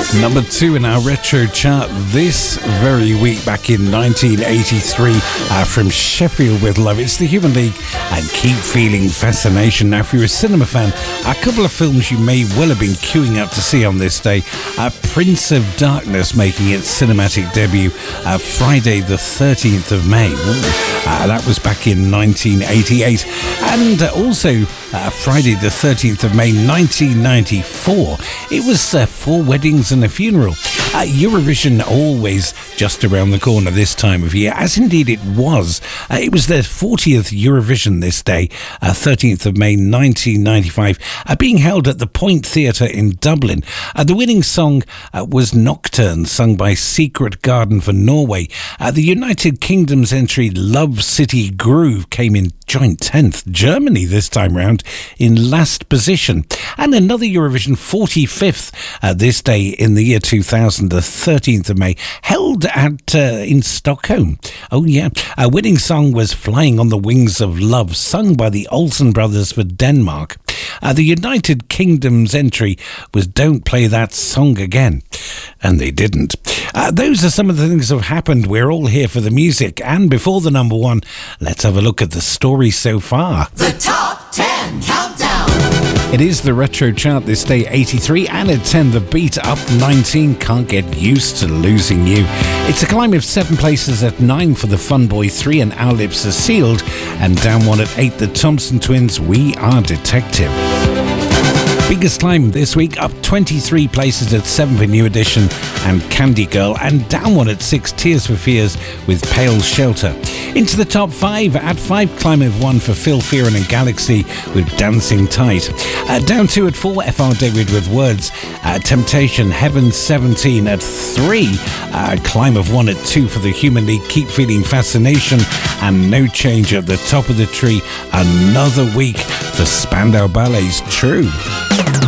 Number 2 in our retro chart this very week, back in 1983, from Sheffield with Love. It's the Human League and Keep Feeling Fascination. Now, if you're a cinema fan, a couple of films you may well have been queuing up to see on this day. Prince of Darkness making its cinematic debut Friday the 13th of May. That was back in 1988. And also Friday the 13th of May 1994. It was 4 weddings and a funeral. Eurovision always just around the corner this time of year, as indeed it was. It was their 40th Eurovision this day, 13th of May 1995, being held at the Point Theatre in Dublin. The winning song was Nocturne, sung by Secret Garden for Norway. The United Kingdom's entry, Love City Groove, came in joint 10th. Germany this time round in last position. And another Eurovision 45th this day in the year 2000, the 13th of May, held at in Stockholm. Oh yeah, a winning song was Flying on the Wings of Love, sung by the Olsen Brothers for Denmark. The United Kingdom's entry was Don't Play That Song Again, and they didn't. Those are some of the things that have happened. We're all here for the music, and before the number 1, let's have a look at the story so far. The Top 10 Countdown. It is the retro chart this day, 83, and at 10, The Beat up 19, Can't Get Used to Losing You. It's a climb of 7 places at 9 for the Fun Boy 3 and Our Lips Are Sealed, and down 1 at 8, the Thompson Twins, We Are Detective. Biggest climb this week, up 23 places at 7 for New Edition and Candy Girl, and down 1 at 6, Tears for Fears with Pale Shelter. Into the top 5, at 5, climb of 1 for Phil Fearon and Galaxy with Dancing Tight. Down 2 at 4, F.R. David with Words. Temptation, Heaven 17 at 3, climb of 1 at 2 for the Human League, Keep Feeling Fascination, and No Change at the top of the tree. Another week for Spandau Ballet's True.